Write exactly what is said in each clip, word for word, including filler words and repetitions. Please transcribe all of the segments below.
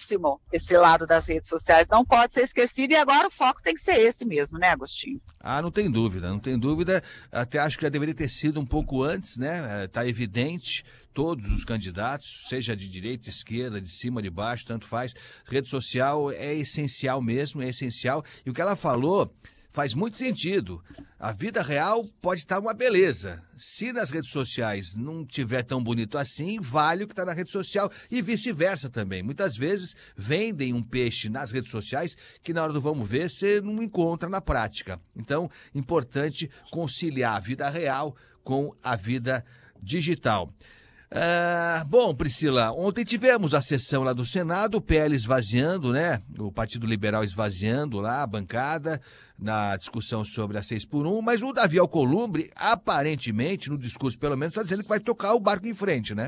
riquíssimo esse lado das redes sociais, não pode ser esquecido, e agora o foco tem que ser esse mesmo, né, Agostinho? Ah, não tem dúvida, não tem dúvida, até acho que já deveria ter sido um pouco antes, né, tá evidente, todos os candidatos, seja de direita, esquerda, de cima, de baixo, tanto faz, rede social é essencial mesmo, é essencial, e o que ela falou faz muito sentido. A vida real pode estar uma beleza. Se nas redes sociais não tiver tão bonito assim, vale o que está na rede social e vice-versa também. Muitas vezes vendem um peixe nas redes sociais que na hora do vamos ver você não encontra na prática. Então, importante conciliar a vida real com a vida digital. Ah, bom, Priscila, ontem tivemos a sessão lá do Senado, o P L esvaziando, né? O Partido Liberal esvaziando lá a bancada na discussão sobre a seis por um, mas o Davi Alcolumbre, aparentemente, no discurso pelo menos, está dizendo que vai tocar o barco em frente, né?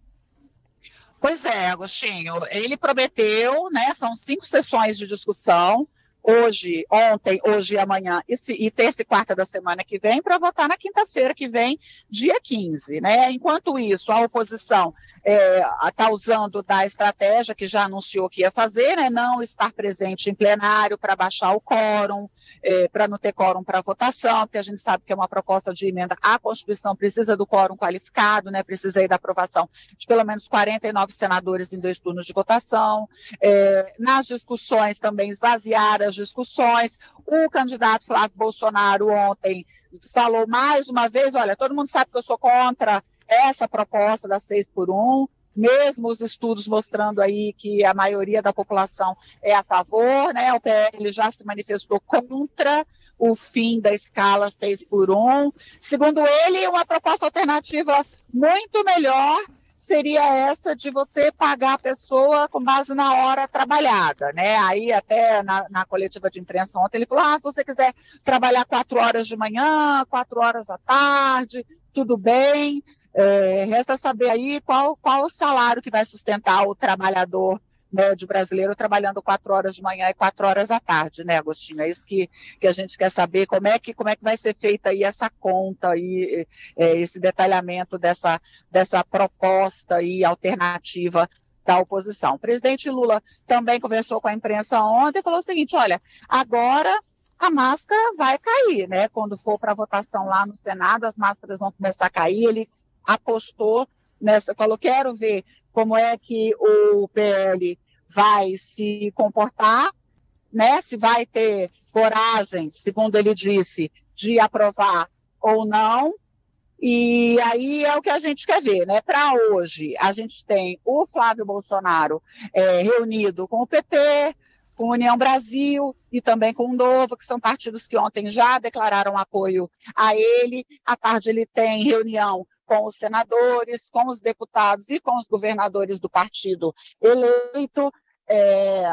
Pois é, Agostinho, ele prometeu, né? São cinco sessões de discussão. Hoje, ontem, hoje e amanhã, e, se, e terça e quarta da semana que vem, para votar na quinta-feira que vem, dia quinze, né? Enquanto isso, a oposição está é, usando da estratégia que já anunciou que ia fazer, né? Não estar presente em plenário para baixar o quórum, é, para não ter quórum para votação, porque a gente sabe que é uma proposta de emenda à Constituição, precisa do quórum qualificado, né? Precisa aí da aprovação de pelo menos quarenta e nove senadores em dois turnos de votação. É, nas discussões também esvaziaram as discussões. O candidato Flávio Bolsonaro ontem falou mais uma vez, olha, todo mundo sabe que eu sou contra essa proposta da seis por um, mesmo os estudos mostrando aí que a maioria da população é a favor, né? O P L já se manifestou contra o fim da escala seis por um. Segundo ele, uma proposta alternativa muito melhor seria essa de você pagar a pessoa com base na hora trabalhada, né? Aí até na, na coletiva de imprensa ontem ele falou, ah, se você quiser trabalhar quatro horas de manhã, quatro horas à tarde, tudo bem. É, resta saber aí qual, qual o salário que vai sustentar o trabalhador médio brasileiro trabalhando quatro horas de manhã e quatro horas à tarde, né, Agostinho? É isso que, que a gente quer saber, como é que, como é que vai ser feita aí essa conta, aí, é, esse detalhamento dessa, dessa proposta aí alternativa da oposição. O presidente Lula também conversou com a imprensa ontem e falou o seguinte, olha, agora a máscara vai cair, né? Quando for para votação lá no Senado, as máscaras vão começar a cair, ele apostou nessa, falou, quero ver como é que o P L vai se comportar, né? Se vai ter coragem, segundo ele disse, de aprovar ou não. E aí é o que a gente quer ver, né? Para hoje, a gente tem o Flávio Bolsonaro é, reunido com o P P, com a União Brasil e também com o Novo, que são partidos que ontem já declararam apoio a ele. À tarde ele tem reunião com os senadores, com os deputados e com os governadores do partido eleito, é,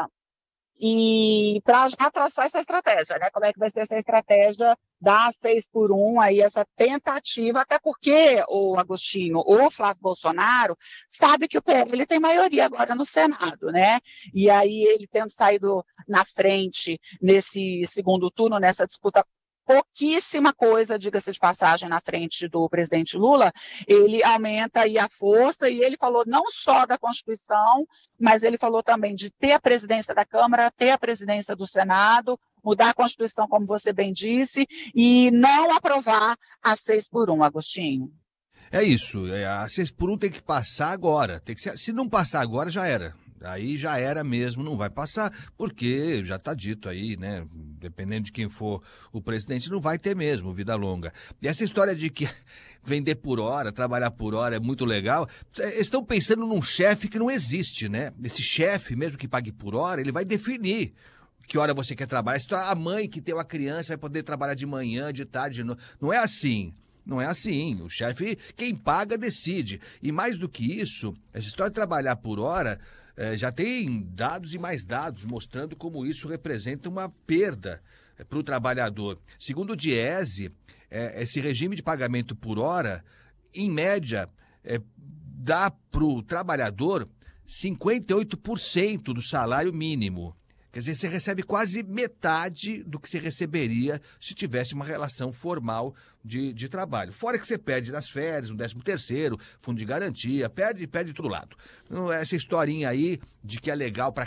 e para já traçar essa estratégia, né? Como é que vai ser essa estratégia da seis por um, aí essa tentativa, até porque o Agostinho, o Flávio Bolsonaro, sabe que o P L ele tem maioria agora no Senado, né? E aí ele tendo saído na frente nesse segundo turno, nessa disputa, pouquíssima coisa, diga-se de passagem, na frente do presidente Lula, ele aumenta aí a força, e ele falou não só da Constituição, mas ele falou também de ter a presidência da Câmara, ter a presidência do Senado, mudar a Constituição, como você bem disse, e não aprovar a seis por um, Agostinho. É isso, a seis por um tem que passar agora, tem que ser, se não passar agora já era. Aí já era mesmo, não vai passar, porque já está dito aí, né? Dependendo de quem for o presidente, não vai ter mesmo vida longa. E essa história de que vender por hora, trabalhar por hora é muito legal, estão pensando num chefe que não existe, né? Esse chefe, mesmo que pague por hora, ele vai definir que hora você quer trabalhar. Se a mãe que tem uma criança vai poder trabalhar de manhã, de tarde, não, não é assim. Não é assim. O chefe, quem paga, decide. E mais do que isso, essa história de trabalhar por hora... É, já tem dados e mais dados mostrando como isso representa uma perda é, para o trabalhador. Segundo o Diese, é, esse regime de pagamento por hora, em média, é, dá para o trabalhador cinquenta e oito por cento do salário mínimo. Quer dizer, você recebe quase metade do que você receberia se tivesse uma relação formal de, de trabalho. Fora que você perde nas férias, no décimo terceiro, fundo de garantia, perde, perde de todo lado. Essa historinha aí de que é legal para